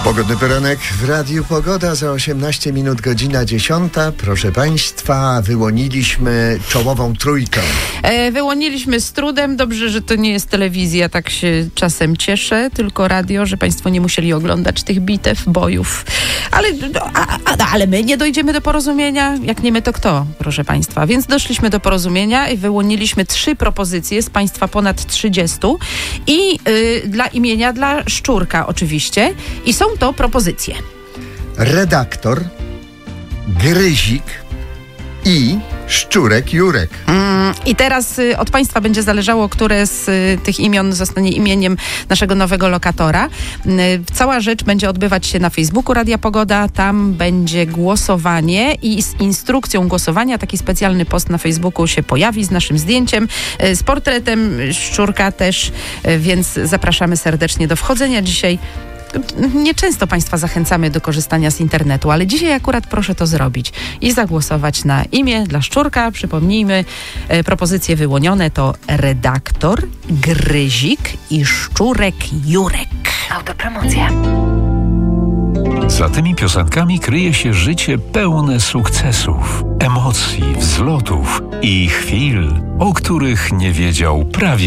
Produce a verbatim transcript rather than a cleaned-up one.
Pogodny poranek w Radiu Pogoda, za osiemnaście minut godzina dziesiąta. Proszę Państwa, wyłoniliśmy czołową trójkę. E, wyłoniliśmy z trudem. Dobrze, że to nie jest telewizja, tak się czasem cieszę, tylko radio, że Państwo nie musieli oglądać tych bitew, bojów. Ale, a, a, ale my nie dojdziemy do porozumienia. Jak nie my, to kto, proszę Państwa? Więc doszliśmy do porozumienia i wyłoniliśmy trzy propozycje z Państwa ponad trzydziestu i y, dla imienia dla Szczurka oczywiście. I są to propozycje. Redaktor, Gryzik i Szczurek Jurek. Mm, I teraz y, od Państwa będzie zależało, które z y, tych imion zostanie imieniem naszego nowego lokatora. Y, cała rzecz będzie odbywać się na Facebooku Radia Pogoda. Tam będzie głosowanie i z instrukcją głosowania taki specjalny post na Facebooku się pojawi z naszym zdjęciem, y, z portretem Szczurka też, y, więc zapraszamy serdecznie do wchodzenia dzisiaj. Nieczęsto Państwa zachęcamy do korzystania z internetu, ale dzisiaj akurat proszę to zrobić i zagłosować na imię dla Szczurka. Przypomnijmy, e, propozycje wyłonione to redaktor, Gryzik i Szczurek Jurek. Autopromocja. Za tymi piosenkami kryje się życie pełne sukcesów, emocji, wzlotów i chwil, o których nie wiedział prawie